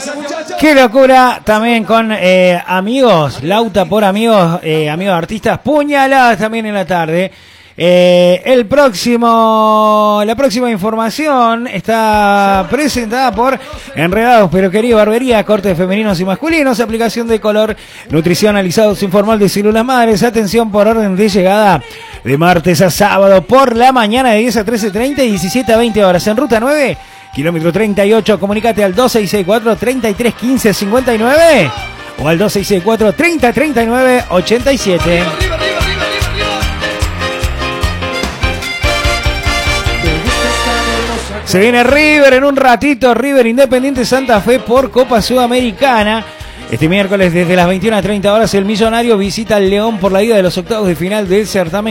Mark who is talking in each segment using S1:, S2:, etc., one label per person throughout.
S1: Qué locura también con amigos, Lauta por amigos, amigos artistas, puñaladas también en la tarde. La próxima información está presentada por Enredados Peluquería y Barbería, cortes femeninos y masculinos, aplicación de color, nutrición, alisados informal de células madres, atención por orden de llegada de martes a sábado por la mañana de 10 a 13:30 y 17 a 20 horas en Ruta 9, kilómetro 38. Comunicate al 2664-3315-59 o al 2664-3039-87. Se viene River en un ratito, River Independiente Santa Fe por Copa Sudamericana. Este miércoles desde las 21:30 horas el Millonario visita al León por la ida de los octavos de final del certamen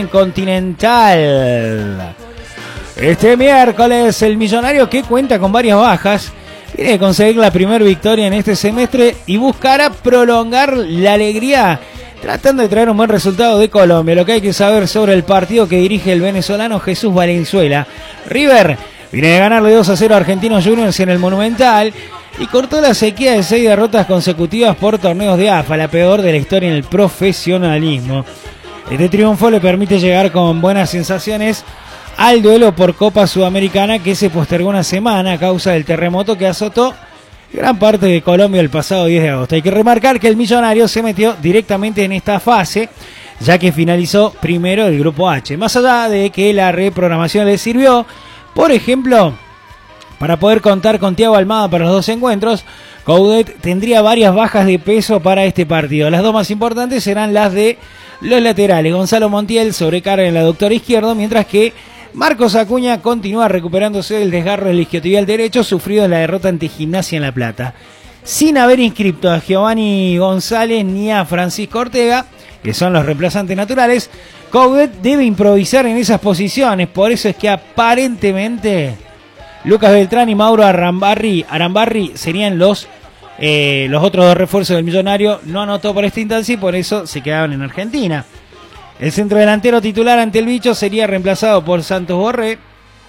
S1: continental. Este miércoles el Millonario, que cuenta con varias bajas, tiene que conseguir la primera victoria en este semestre y buscará prolongar la alegría tratando de traer un buen resultado de Colombia. Lo que hay que saber sobre el partido que dirige el venezolano Jesús Valenzuela. River viene de ganarle 2-0 a Argentinos Juniors en el Monumental y cortó la sequía de 6 derrotas consecutivas por torneos de AFA, la peor de la historia en el profesionalismo. Este triunfo le permite llegar con buenas sensaciones al duelo por Copa Sudamericana, que se postergó una semana a causa del terremoto que azotó gran parte de Colombia el pasado 10 de agosto. Hay que remarcar que el Millonario se metió directamente en esta fase, ya que finalizó primero el Grupo H. Más allá de que la reprogramación le sirvió, por ejemplo, para poder contar con Thiago Almada para los dos encuentros, Coudet tendría varias bajas de peso para este partido. Las dos más importantes serán las de los laterales. Gonzalo Montiel sobrecarga en el aductor izquierdo, mientras que Marcos Acuña continúa recuperándose del desgarro del isquiotibial derecho sufrido en la derrota ante Gimnasia en La Plata. Sin haber inscrito a Giovanni González ni a Francisco Ortega, que son los reemplazantes naturales, Coudet debe improvisar en esas posiciones. Por eso es que aparentemente Lucas Beltrán y Mauro Arambarri serían los otros dos refuerzos del Millonario. No anotó por esta instancia y por eso se quedaban en Argentina. El centrodelantero titular ante el Bicho sería reemplazado por Santos Borré,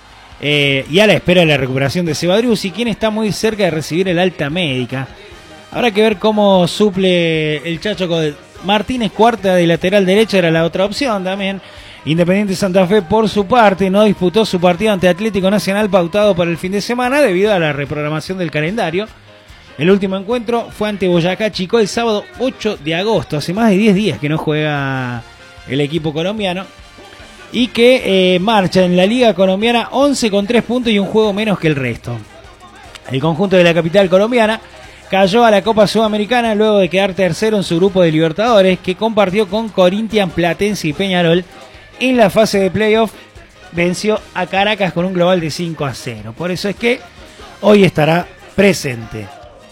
S1: y a la espera de la recuperación de Seba Driussi, quien está muy cerca de recibir el alta médica. Habrá que ver cómo suple el Chacho Coudet. Martínez Cuarta de lateral derecho era la otra opción también. Independiente Santa Fe, por su parte, no disputó su partido ante Atlético Nacional pautado para el fin de semana debido a la reprogramación del calendario. El último encuentro fue ante Boyacá Chicó el sábado 8 de agosto. Hace más de 10 días que no juega el equipo colombiano y que marcha en la Liga Colombiana 11 con 3 puntos y un juego menos que el resto. El conjunto de la capital colombiana cayó a la Copa Sudamericana luego de quedar tercero en su grupo de Libertadores, que compartió con Corinthians, Platense y Peñarol. En la fase de playoff venció a Caracas con un global de 5-0. Por eso es que hoy estará presente,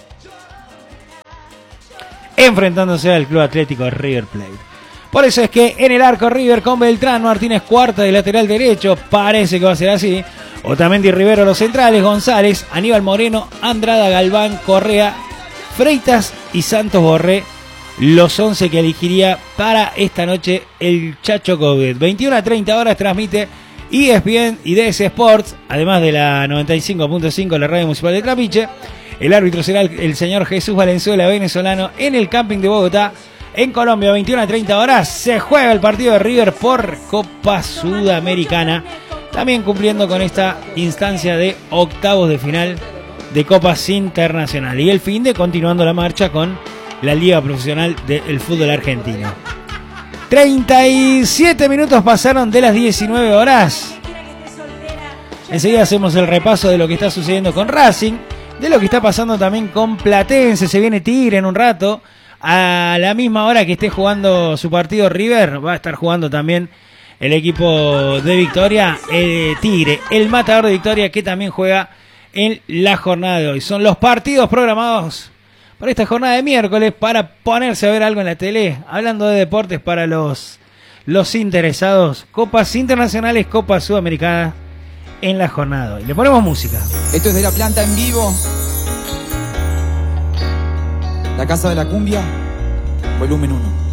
S1: enfrentándose al Club Atlético de River Plate. Por eso es que en el arco River con Beltrán, Martínez Cuarta de lateral derecho, parece que va a ser así. Otamendi y Rivero los centrales, González, Aníbal Moreno, Andrada, Galván, Correa, Freitas y Santos Borré, los 11 que elegiría para esta noche el Chacho Coudet. 21:30 horas transmite ESPN y DS Sports, además de la 95.5, la radio municipal de Trapiche. El árbitro será el señor Jesús Valenzuela, venezolano, en el camping de Bogotá. En Colombia, 21:30 horas, se juega el partido de River por Copa Sudamericana, también cumpliendo con esta instancia de octavos de final de Copas Internacionales. Y el fin de continuando la marcha con la Liga Profesional del Fútbol Argentino. 37 minutos pasaron de las 19 horas. Enseguida hacemos el repaso de lo que está sucediendo con Racing, de lo que está pasando también con Platense. Se viene Tigre en un rato. A la misma hora que esté jugando su partido River, va a estar jugando también el equipo de Victoria, Tigre, el matador de Victoria, que también juega en la jornada de hoy. Son los partidos programados para esta jornada de miércoles, para ponerse a ver algo en la tele. Hablando de deportes para los interesados, Copas Internacionales, Copa Sudamericana en la jornada de hoy. Le ponemos música.
S2: Esto es de La Planta en vivo. La Casa de la Cumbia, volumen 1.